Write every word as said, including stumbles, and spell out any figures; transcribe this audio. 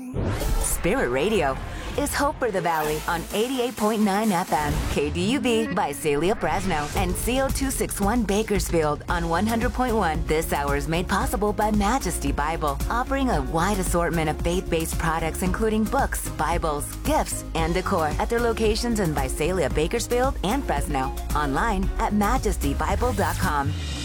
Spirit Radio is Hope for the Valley on eighty-eight point nine F M, K D U B, Visalia, Fresno, and C O two sixty-one Bakersfield on one hundred point one. This hour is made possible by Majesty Bible, offering a wide assortment of faith-based products including books, Bibles, gifts, and decor at their locations in Visalia, Bakersfield, and Fresno. Online at majesty bible dot com.